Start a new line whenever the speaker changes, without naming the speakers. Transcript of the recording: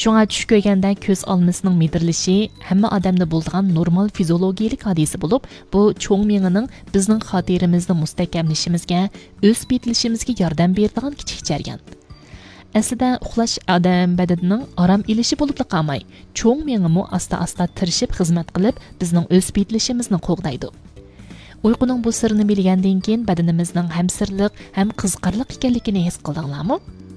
Шуңа tush ko'rganda ko'z olmasining medirlishi hamma odamda bo'lgan normal fiziologiyalik hodisa bo'lib, bu cho'ng miyaning bizning xotiramizni mustahkamlashimizga, o'z betilishimizga yordam beradigan kichik jaryon. Aslida uxlash odam badanining orom ilishi bo'lib qolmay, cho'ng miyami asta-asta tirishib xizmat qilib, bizning o'z betilishimizni qo'g'daydi. Uyquning bu sirrini bilgandan keyin badanimizning ham sirliq, ham qiziqarli ekanligini his qildinglarmi?